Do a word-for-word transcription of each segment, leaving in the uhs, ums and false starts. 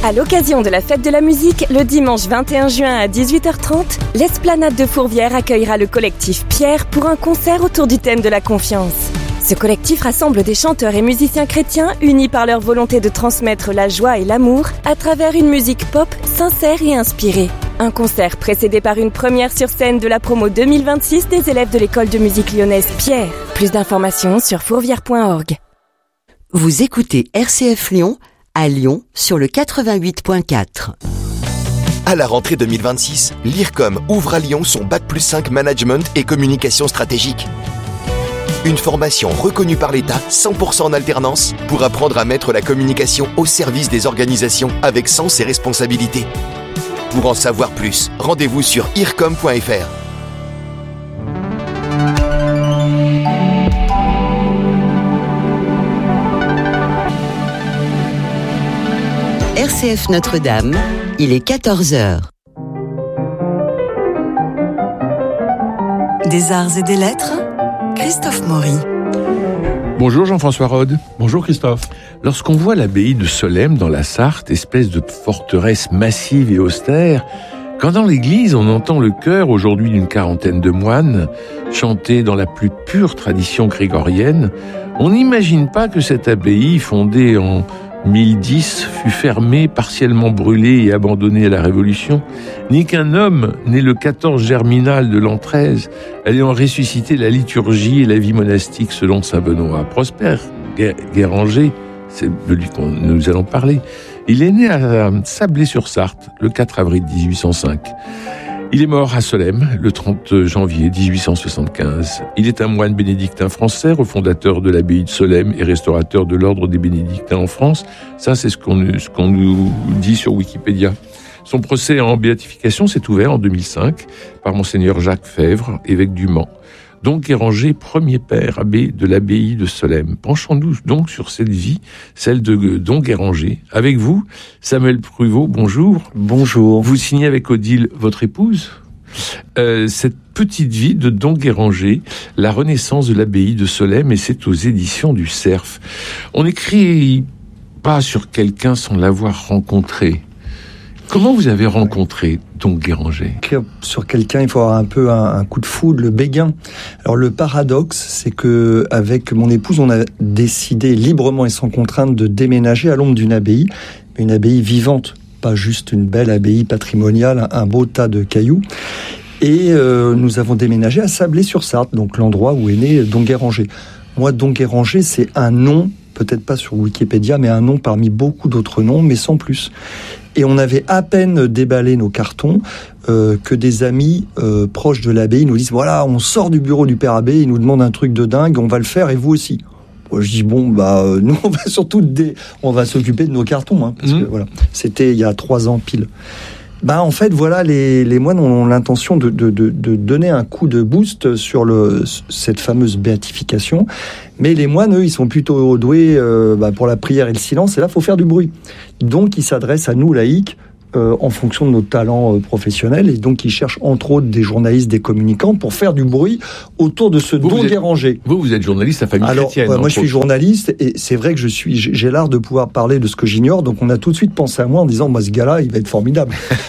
À l'occasion de la fête de la musique, le dimanche vingt et un juin à dix-huit heures trente, l'Esplanade de Fourvière accueillera le collectif Pierre pour un concert autour du thème de la confiance. Ce collectif rassemble des chanteurs et musiciens chrétiens unis par leur volonté de transmettre la joie et l'amour à travers une musique pop sincère et inspirée. Un concert précédé par une première sur scène de la promo deux mille vingt-six des élèves de l'école de musique lyonnaise Pierre. Plus d'informations sur fourvière point org. Vous écoutez R C F Lyon à Lyon sur le quatre-vingt-huit point quatre. À la rentrée deux mille vingt-six, l'I R C O M ouvre à Lyon son bac plus cinq management et communication stratégique. Une formation reconnue par l'État, cent pour cent en alternance, pour apprendre à mettre la communication au service des organisations avec sens et responsabilité. Pour en savoir plus, rendez-vous sur I R C O M point F R. R C F Notre-Dame, il est quatorze heures. Des arts et des lettres, Christophe Maury. Bonjour Jean-François Rode. Bonjour Christophe. Lorsqu'on voit l'abbaye de Solesmes dans la Sarthe, espèce de forteresse massive et austère, quand dans l'église on entend le chœur aujourd'hui d'une quarantaine de moines chanter dans la plus pure tradition grégorienne, on n'imagine pas que cette abbaye, fondée en mille dix, fut fermée, partiellement brûlée et abandonnée à la Révolution, ni qu'un homme, né le quatorze germinal de l'an treize, ayant ressuscité la liturgie et la vie monastique selon saint Benoît. Prosper Guéranger, c'est de lui que nous allons parler, il est né à Sablé-sur-Sarthe le quatre avril dix-huit cent cinq. Il est mort à Solesmes le trente janvier dix-huit cent soixante-quinze. Il est un moine bénédictin français, refondateur de l'abbaye de Solesmes et restaurateur de l'ordre des bénédictins en France. Ça, c'est ce qu'on, ce qu'on nous dit sur Wikipédia. Son procès en béatification s'est ouvert en deux mille cinq par monseigneur Jacques Fèvre, évêque du Mans. Donc Guéranger, premier père abbé de l'abbaye de Solesmes. Penchons-nous donc sur cette vie, celle de Don Guéranger. Avec vous, Samuel Pruvot, bonjour. Bonjour. Vous signez avec Odile, votre épouse, euh, cette petite vie de Don Guéranger, la renaissance de l'abbaye de Solesmes, et c'est aux éditions du Cerf. On n'écrit pas sur quelqu'un sans l'avoir rencontré. Comment vous avez rencontré Don Guéranger ? Sur quelqu'un, il faut avoir un peu un, un coup de foudre, le béguin. Alors le paradoxe, c'est que avec mon épouse, on a décidé librement et sans contrainte de déménager à l'ombre d'une abbaye, une abbaye vivante, pas juste une belle abbaye patrimoniale, un beau tas de cailloux. Et euh, nous avons déménagé à Sablé-sur-Sarthe, donc l'endroit où est né Don Guéranger. Moi, Don Guéranger, c'est un nom, peut-être pas sur Wikipédia, mais un nom parmi beaucoup d'autres noms, mais sans plus. Et on avait à peine déballé nos cartons euh, que des amis euh, proches de l'abbaye nous disent « Voilà, on sort du bureau du père abbé, il nous demande un truc de dingue, on va le faire et vous aussi. » Moi, je dis « Bon, bah euh, nous, on va surtout dé... on va s'occuper de nos cartons. Hein, » parce mmh. que voilà, c'était il y a trois ans pile. Bah, en fait, voilà, les, les moines ont l'intention de, de, de, de donner un coup de boost sur le, cette fameuse béatification. Mais les moines, eux, ils sont plutôt doués euh, bah, pour la prière et le silence. Et là, il faut faire du bruit. Donc, ils s'adressent à nous, laïcs, euh, en fonction de nos talents euh, professionnels. Et donc, ils cherchent, entre autres, des journalistes, des communicants pour faire du bruit autour de ce Don Guéranger. Vous, vous êtes journaliste à famille Alors, chrétienne. Ouais, moi, je suis journaliste et c'est vrai que je suis, j'ai l'art de pouvoir parler de ce que j'ignore. Donc, on a tout de suite pensé à moi en disant, bah, ce gars-là, il va être formidable.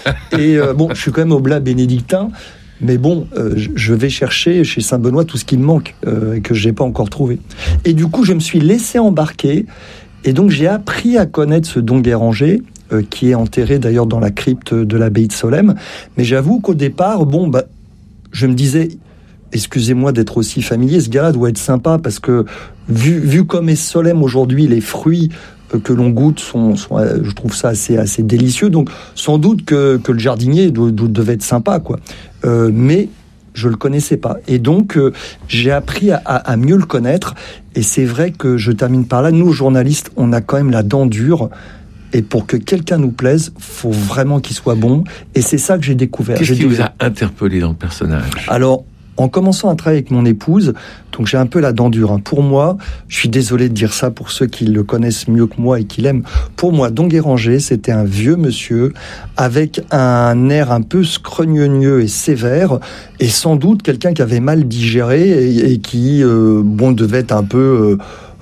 Et euh, bon, je suis quand même oblat bénédictin. Mais bon, euh, je vais chercher chez Saint-Benoît tout ce qui me manque euh, et que je n'ai pas encore trouvé. Et du coup, je me suis laissé embarquer. Et donc, j'ai appris à connaître ce Don Guéranger, euh, qui est enterré d'ailleurs dans la crypte de l'abbaye de Solesmes. Mais j'avoue qu'au départ, bon, bah, je me disais, excusez-moi d'être aussi familier, ce gars-là doit être sympa parce que, vu, vu comme est Solesmes aujourd'hui, les fruits que l'on goûte sont, sont, je trouve ça assez, assez délicieux. Donc, sans doute que, que le jardinier doit, doit, devait être sympa, quoi. Euh, mais je le connaissais pas. Et donc, euh, j'ai appris à, à, à mieux le connaître. Et c'est vrai que, je termine par là, nous, journalistes, on a quand même la dent dure. Et pour que quelqu'un nous plaise, faut vraiment qu'il soit bon. Et c'est ça que j'ai découvert. Qu'est-ce j'ai qui dé... vous a interpellé dans le personnage ? Alors, en commençant à travailler avec mon épouse, donc j'ai un peu la dent dure. Hein. Pour moi, je suis désolé de dire ça pour ceux qui le connaissent mieux que moi et qui l'aiment. Pour moi, Don Guéranger, c'était un vieux monsieur avec un air un peu scrogneux et sévère, et sans doute quelqu'un qui avait mal digéré et, et qui, euh, bon, devait être un peu... Euh,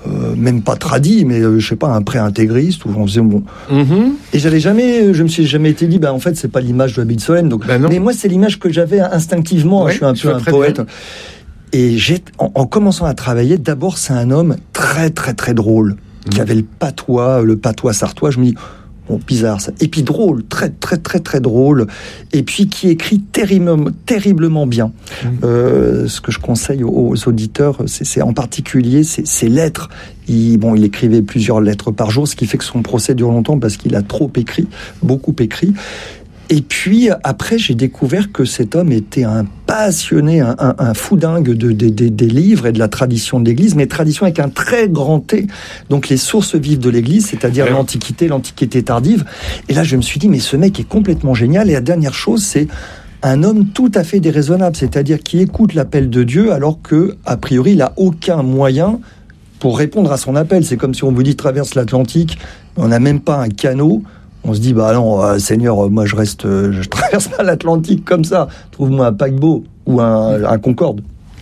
euh, même pas tradit, mais euh, je sais pas, un pré-intégriste, où on faisait bon. Mm-hmm. Et j'avais jamais, je me suis jamais été dit, bah en fait c'est pas l'image de l'habit de Solesmes. Donc, bah mais moi c'est l'image que j'avais instinctivement. Ouais, je suis un peu un poète. Bien. Et j'ai, en, en commençant à travailler, d'abord c'est un homme très très très drôle, mmh. qui avait le patois, le patois sartois. Je me dis, bon, bizarre ça. Et puis drôle, très très très très drôle. Et puis qui écrit terriblement, terriblement bien. Mmh. Euh, ce que je conseille aux, aux auditeurs, c'est, c'est en particulier c'est, ses lettres. Il, bon, il écrivait plusieurs lettres par jour, ce qui fait que son procès dure longtemps parce qu'il a trop écrit, beaucoup écrit. Et puis après, j'ai découvert que cet homme était un passionné, un, un, un fou dingue de, de, de, des livres et de la tradition de l'Église, mais tradition avec un très grand T. Donc les sources vives de l'Église, c'est-à-dire ouais. l'Antiquité, l'Antiquité tardive. Et là, je me suis dit, mais ce mec est complètement génial. Et la dernière chose, c'est un homme tout à fait déraisonnable, c'est-à-dire qui écoute l'appel de Dieu alors que, a priori, il n'a aucun moyen pour répondre à son appel. C'est comme si on vous dit traverse l'Atlantique, on n'a même pas un canot. On se dit, bah non, euh, Seigneur, moi je reste, euh, je traverse pas l'Atlantique comme ça. Trouve-moi un paquebot ou un, un Concorde.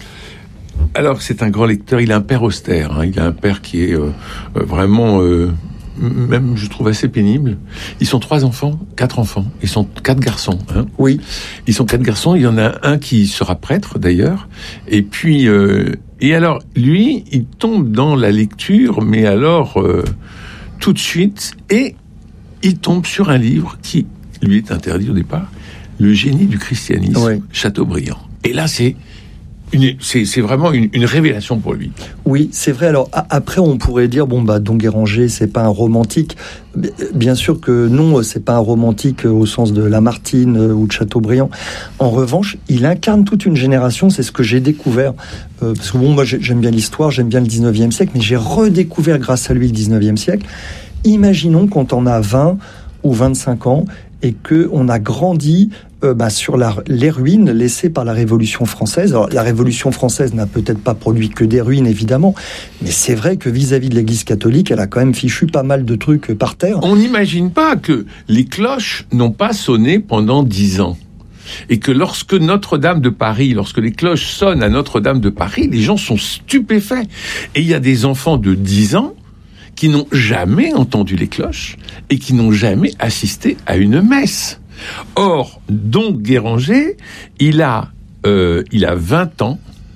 Alors, c'est un grand lecteur, il a un père austère, hein. Il a un père qui est euh, vraiment, euh, même je trouve assez pénible. Ils sont trois enfants, quatre enfants, ils sont quatre garçons. Hein. Oui. Ils sont quatre garçons, il y en a un qui sera prêtre d'ailleurs. Et puis, euh, et alors, lui, il tombe dans la lecture, mais alors, euh, tout de suite, et il tombe sur un livre qui lui est interdit au départ, Le génie du christianisme, oui. Chateaubriand. Et là, c'est une, c'est, c'est vraiment une, une révélation pour lui. Oui, c'est vrai. Alors a, après, on pourrait dire bon bah Don Guéranger, c'est pas un romantique. Bien sûr que non, c'est pas un romantique au sens de Lamartine ou de Chateaubriand. En revanche, il incarne toute une génération. C'est ce que j'ai découvert. Euh, parce que bon, moi j'aime bien l'histoire, j'aime bien le dix-neuvième siècle, mais j'ai redécouvert grâce à lui le dix-neuvième siècle. Imaginons quand on a vingt ou vingt-cinq ans et qu'on a grandi euh, bah, sur la, les ruines laissées par la Révolution française. Alors, la Révolution française n'a peut-être pas produit que des ruines, évidemment, mais c'est vrai que vis-à-vis de l'Église catholique, elle a quand même fichu pas mal de trucs par terre. On n'imagine pas que les cloches n'ont pas sonné pendant dix ans. Et que lorsque Notre-Dame de Paris, lorsque les cloches sonnent à Notre-Dame de Paris, les gens sont stupéfaits. Et il y a des enfants de dix ans qui n'ont jamais entendu les cloches et qui n'ont jamais assisté à une messe. Or, Don Guéranger, il a, euh, il a vingt ans.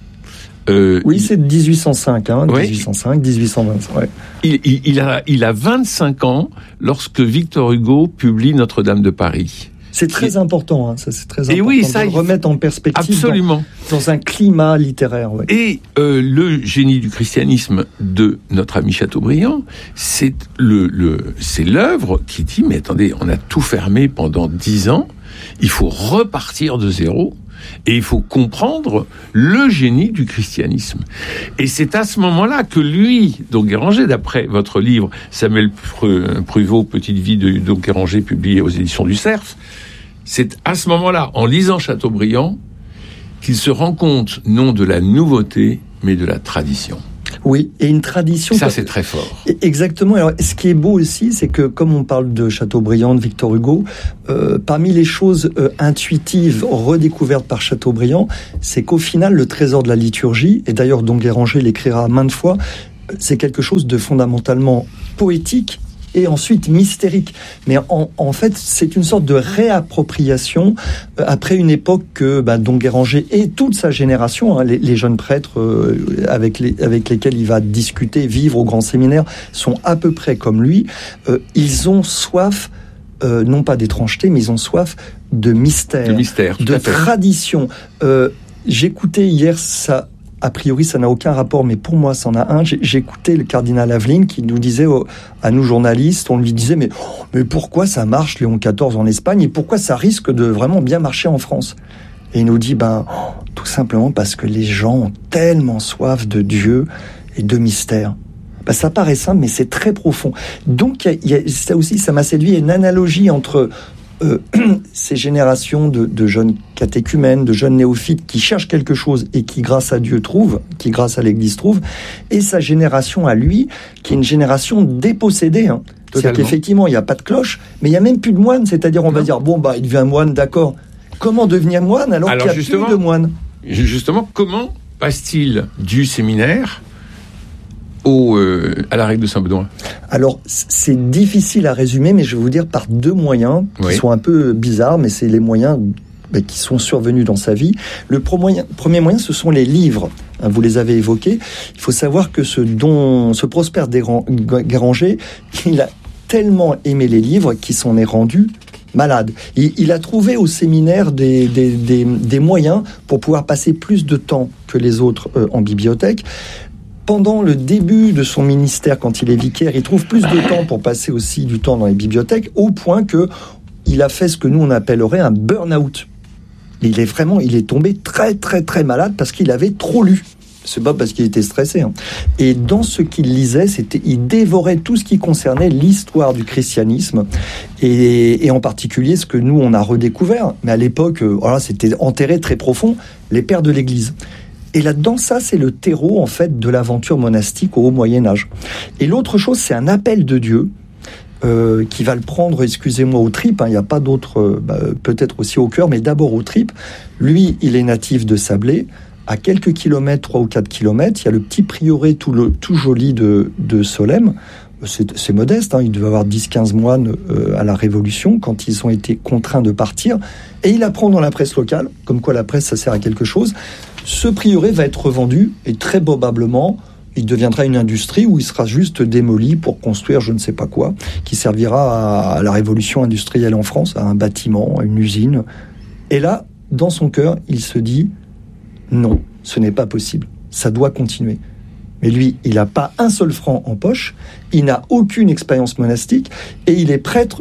Euh, oui, il... c'est dix-huit cent cinq, hein, ouais. dix-huit cent cinq, dix-huit cent vingt. Ouais. Il, il, il, a, il a vingt-cinq ans lorsque Victor Hugo publie Notre-Dame de Paris. C'est très et... important, hein, ça c'est très important. Et oui, ça, de le remettre en perspective. Absolument. Dans, dans un climat littéraire. Ouais. Et euh, le génie du christianisme de notre ami Chateaubriand, c'est le, le, c'est l'œuvre qui dit mais attendez, on a tout fermé pendant dix ans, il faut repartir de zéro. Et il faut comprendre le génie du christianisme. Et c'est à ce moment-là que lui, Don Guéranger, d'après votre livre, Samuel Pruvot, Petite vie de Don Guéranger, publié aux éditions du Cerf, c'est à ce moment-là, en lisant Chateaubriand, qu'il se rend compte non de la nouveauté, mais de la tradition. Oui, et une tradition... Ça, c'est très fort. Exactement. Alors, ce qui est beau aussi, c'est que, comme on parle de Chateaubriand, de Victor Hugo, euh, parmi les choses euh, intuitives redécouvertes par Chateaubriand, c'est qu'au final, le trésor de la liturgie, et d'ailleurs Don Guéranger l'écrira maintes fois, c'est quelque chose de fondamentalement poétique, et ensuite mystérique. Mais en, en fait, c'est une sorte de réappropriation euh, après une époque que bah, Don Guéranger et toute sa génération, hein, les, les jeunes prêtres euh, avec, les, avec lesquels il va discuter, vivre au grand séminaire, sont à peu près comme lui. Euh, ils ont soif, euh, non pas d'étrangeté, mais ils ont soif de mystère, de, mystère, de tradition. Euh, j'écoutais hier ça. A priori, ça n'a aucun rapport, mais pour moi, ça en a un. J'ai, j'ai écouté le cardinal Aveline qui nous disait, oh, à nous journalistes, on lui disait, mais, oh, mais pourquoi ça marche, Léon quatorze en Espagne, et pourquoi ça risque de vraiment bien marcher en France? Et il nous dit, ben, oh, tout simplement parce que les gens ont tellement soif de Dieu et de mystère. Ben, ça paraît simple, mais c'est très profond. Donc, y a, y a, ça aussi, ça m'a séduit. Il y a une analogie entre Euh, ces générations de, de jeunes catéchumènes, de jeunes néophytes qui cherchent quelque chose et qui, grâce à Dieu, trouvent, qui, grâce à l'Église, trouvent, et sa génération à lui, qui est une génération dépossédée. Hein. C'est-à-dire qu'effectivement, il n'y a pas de cloche, mais il n'y a même plus de moine. C'est-à-dire, on non. va dire, bon, bah, il devient moine, d'accord. Comment devenir moine alors, alors qu'il n'y a plus de moine? Justement, comment passe-t-il du séminaire au, euh, à la règle de Saint-Benoît? Alors, c'est difficile à résumer, mais je vais vous dire par deux moyens qui oui. sont un peu bizarres, mais c'est les moyens bah, qui sont survenus dans sa vie. Le premier, premier moyen, ce sont les livres. Hein, vous les avez évoqués. Il faut savoir que ce don, ce Prosper Guéranger, il a tellement aimé les livres qu'il s'en est rendu malade. Il, il a trouvé au séminaire des, des, des, des moyens pour pouvoir passer plus de temps que les autres euh, en bibliothèque. Pendant le début de son ministère, quand il est vicaire, il trouve plus de temps pour passer aussi du temps dans les bibliothèques, au point que il a fait ce que nous on appellerait un burn-out. Il est vraiment, il est tombé très très très malade parce qu'il avait trop lu. C'est pas parce qu'il était stressé. Hein. Et dans ce qu'il lisait, c'était, il dévorait tout ce qui concernait l'histoire du christianisme et, et en particulier ce que nous on a redécouvert. Mais à l'époque, euh, voilà, c'était enterré très profond, les pères de l'Église. Et là-dedans, ça, c'est le terreau, en fait, de l'aventure monastique au Haut Moyen-Âge. Et l'autre chose, c'est un appel de Dieu euh, qui va le prendre, excusez-moi, aux tripes. Hein, il n'y a pas d'autre, euh, bah, peut-être aussi au cœur, mais d'abord aux tripes. Lui, il est natif de Sablé. À quelques kilomètres, trois ou quatre kilomètres, il y a le petit prieuré tout, le, tout joli de, de Solesmes. C'est, c'est modeste, hein, il devait avoir dix quinze moines euh, à la Révolution, quand ils ont été contraints de partir. Et il apprend dans la presse locale, comme quoi la presse, ça sert à quelque chose. Ce prieuré va être revendu, et très probablement, il deviendra une industrie où il sera juste démoli pour construire je ne sais pas quoi, qui servira à, à la révolution industrielle en France, à un bâtiment, à une usine. Et là, dans son cœur, il se dit... Non, ce n'est pas possible. Ça doit continuer. Mais lui, il n'a pas un seul franc en poche, il n'a aucune expérience monastique, et il est prêtre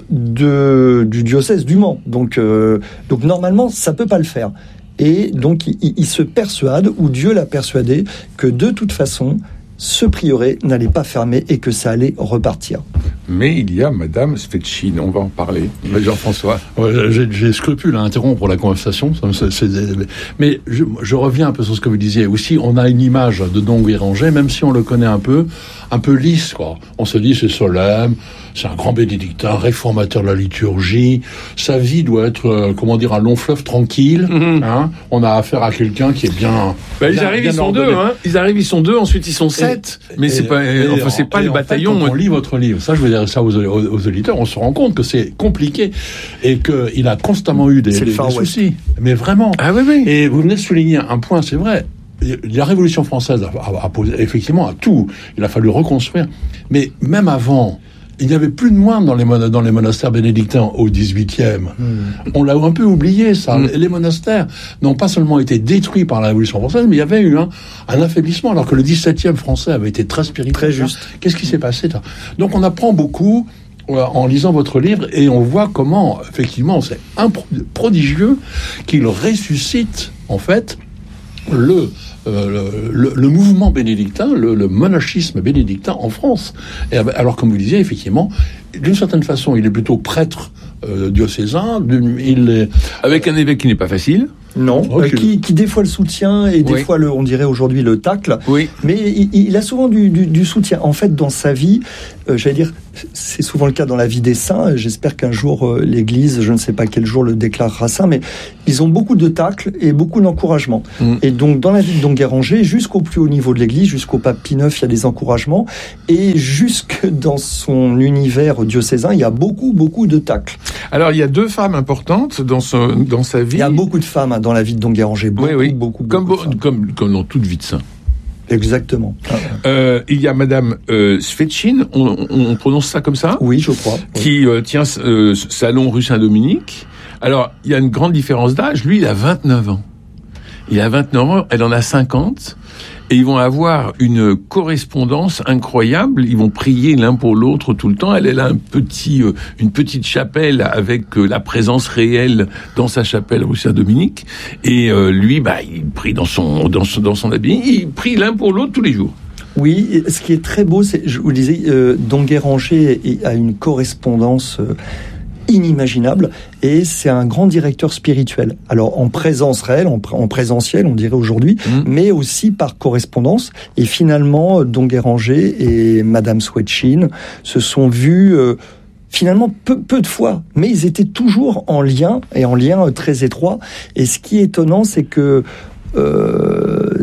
de, du diocèse du Mans. Donc, euh, donc normalement, ça ne peut pas le faire. Et donc, il, il se persuade, ou Dieu l'a persuadé, que de toute façon, ce prieuré n'allait pas fermer et que ça allait repartir. Mais il y a Madame Svetchine, on va en parler. Jean-François. Ouais, j'ai, j'ai scrupule à interrompre la conversation, c'est, c'est, mais je, je reviens un peu sur ce que vous disiez. Aussi, on a une image de Don Guéranger, même si on le connaît un peu, un peu lisse, quoi. On se dit, c'est Solesmes, c'est un grand bénédictin, réformateur de la liturgie. Sa vie doit être, euh, comment dire, un long fleuve tranquille. Mm-hmm. Hein. On a affaire à quelqu'un qui est bien. Bah, ils bien, arrivent, bien ils sont ordonné. deux. Hein. Ils arrivent, ils sont deux. Ensuite, ils sont sept. Et, mais et, c'est pas, et, enfin, c'est pas le bataillon. En fait, quand on lit votre livre, ça, je veux dire ça aux, aux, aux auditeurs, on se rend compte que c'est compliqué et que il a constamment eu des, des, des soucis. Mais vraiment. Ah oui, oui. Et vous venez de souligner un point, c'est vrai. La Révolution française a, a, a posé effectivement à tout. Il a fallu reconstruire. Mais même avant, il n'y avait plus de moines dans les, mon- dans les monastères bénédictins au dix-huitième. Mmh. On l'a un peu oublié, ça. Mmh. Les monastères n'ont pas seulement été détruits par la Révolution française, mais il y avait eu un, un affaiblissement, alors que le dix-septième français avait été très spirituel. Très juste. Qu'est-ce qui s'est passé là ? Donc on apprend beaucoup en lisant votre livre, et on voit comment, effectivement, c'est impro- prodigieux qu'il ressuscite, en fait, le... Euh, le, le, le mouvement bénédictin, le, le monachisme bénédictin en France. Et alors, comme vous disiez, effectivement, d'une certaine façon, il est plutôt prêtre euh, diocésain. Il est avec un évêque qui n'est pas facile. Non, okay. euh, qui, qui des fois le soutient et des oui. fois, le, on dirait aujourd'hui, le tacle. Oui. Mais il, il a souvent du, du, du soutien. En fait, dans sa vie, euh, j'allais dire, c'est souvent le cas dans la vie des saints. J'espère qu'un jour, euh, l'Église, je ne sais pas quel jour, le déclarera saint, mais ils ont beaucoup de tacle et beaucoup d'encouragement. Mm. Et donc, dans la vie de Don Guéranger, jusqu'au plus haut niveau de l'Église, jusqu'au pape Pie neuf, il y a des encouragements. Et jusque dans son univers diocésain, il y a beaucoup, beaucoup de tacle. Alors, il y a deux femmes importantes dans, son, dans sa vie. Il y a beaucoup de femmes hein, dans la vie de Don Guéranger. Beaucoup, oui, oui. beaucoup, beaucoup, beaucoup comme, comme, comme dans toute vie de saint. Exactement. Euh, il y a Madame euh, Svetchine, on, on, on prononce ça comme ça ? Oui, je crois. Qui euh, tient euh, salon rue Saint-Dominique. Alors, il y a une grande différence d'âge. Lui, il a vingt-neuf ans. Il a vingt-neuf ans, elle en a cinquante. Et ils vont avoir une correspondance incroyable. Ils vont prier l'un pour l'autre tout le temps. Elle, elle a un petit, euh, une petite chapelle avec euh, la présence réelle dans sa chapelle rue Saint-Dominique. Et euh, lui, bah, il prie dans son, dans son, dans son habit. Il prie l'un pour l'autre tous les jours. Oui, ce qui est très beau, c'est, je vous le disais, euh, Don Guéranger a une correspondance euh, inimaginable, et c'est un grand directeur spirituel. Alors en présence réelle, en, pr- en présentiel, on dirait aujourd'hui, mmh. mais aussi par correspondance. Et finalement, Don Guéranger et Madame Svetchine se sont vus euh, finalement peu, peu de fois, mais ils étaient toujours en lien, et en lien très étroit. Et ce qui est étonnant, c'est que euh,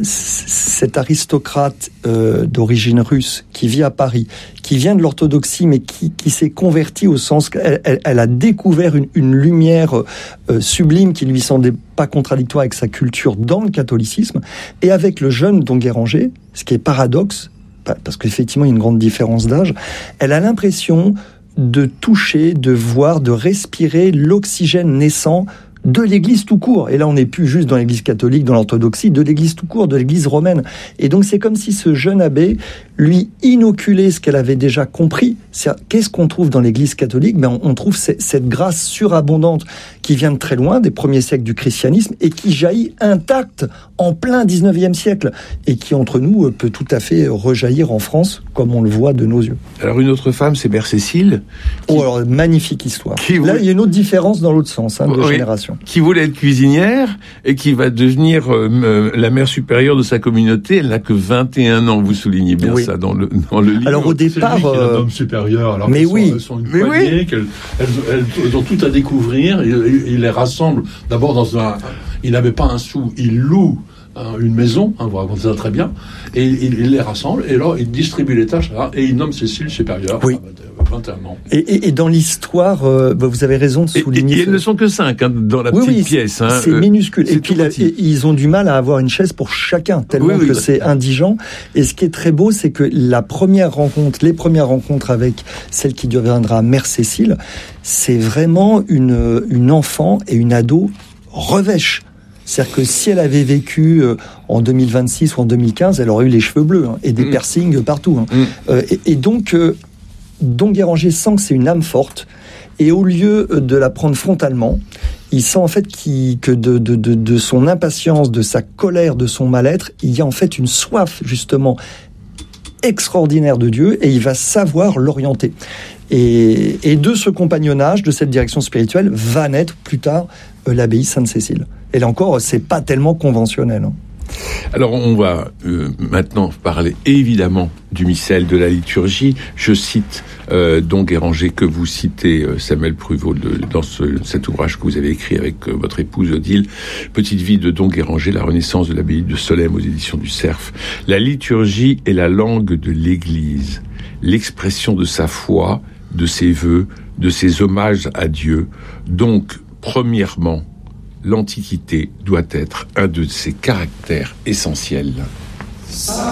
cet aristocrate euh, d'origine russe qui vit à Paris, qui vient de l'orthodoxie, mais qui, qui s'est converti au sens qu'elle elle, elle a découvert une, une lumière euh, sublime qui lui semblait pas contradictoire avec sa culture dans le catholicisme, et avec le jeune Don Guéranger, ce qui est paradoxe, parce qu'effectivement il y a une grande différence d'âge, elle a l'impression de toucher, de voir, de respirer l'oxygène naissant de l'Église tout court. Et là, on n'est plus juste dans l'Église catholique, dans l'orthodoxie, de l'Église tout court, de l'Église romaine. Et donc, c'est comme si ce jeune abbé lui inoculait ce qu'elle avait déjà compris. C'est, qu'est-ce qu'on trouve dans l'Église catholique ? Ben, on trouve cette grâce surabondante qui vient de très loin, des premiers siècles du christianisme, et qui jaillit intacte en plein dix-neuvième siècle, et qui, entre nous, peut tout à fait rejaillir en France, comme on le voit de nos yeux. Alors, une autre femme, c'est Mère Cécile. Qui... Oh, alors, magnifique histoire. Qui... Là, il y a une autre différence dans l'autre sens, hein, de oui. génération. Qui voulait être cuisinière et qui va devenir euh, la mère supérieure de sa communauté. Elle n'a que vingt et un ans, vous soulignez bien oui. ça dans le, dans le livre. Alors au départ... C'est lui qui est un homme supérieur, alors mais oui. sont, elles sont une mais poignée, oui. qu'elles, elles, elles, elles ont tout à découvrir, il, il les rassemble d'abord dans un... Il n'avait pas un sou, il loue une maison, hein, vous racontez ça très bien, et il, il les rassemble, et là, il distribue les tâches, là, et il nomme Cécile supérieure, oui. à vingt et un ans. Et, et, et dans l'histoire, euh, bah, vous avez raison de souligner... Et, et, et elles ne sont que cinq, hein, dans la oui, petite oui, pièce. C'est, hein, c'est euh, minuscule. C'est et puis, la, et, ils ont du mal à avoir une chaise pour chacun, tellement oui, oui, que bah, c'est indigent. Et ce qui est très beau, c'est que la première rencontre, les premières rencontres avec celle qui deviendra Mère Cécile, c'est vraiment une, une enfant et une ado revêche. C'est-à-dire que si elle avait vécu euh, en deux mille vingt-six ou en deux mille quinze, elle aurait eu les cheveux bleus hein, et des mmh. piercings partout. Hein. Mmh. Euh, et, et donc, euh, Don Guéranger sent que c'est une âme forte. Et au lieu de la prendre frontalement, il sent en fait qu'il, que de, de, de, de son impatience, de sa colère, de son mal-être, il y a en fait une soif justement extraordinaire de Dieu, et il va savoir l'orienter. Et, et de ce compagnonnage, de cette direction spirituelle, va naître plus tard euh, l'abbaye Sainte-Cécile. Et là encore, c'est pas tellement conventionnel. Hein. Alors, on va euh, maintenant parler évidemment du missel, de la liturgie. Je cite euh, Don Guéranger, que vous citez, euh, Samuel Pruvot, de, dans ce, cet ouvrage que vous avez écrit avec euh, votre épouse Odile, Petite vie de Don Guéranger, la renaissance de l'abbaye de Solesmes aux éditions du Cerf. La liturgie est la langue de l'Église, l'expression de sa foi, de ses vœux, de ses hommages à Dieu. Donc, premièrement, l'Antiquité doit être un de ses caractères essentiels.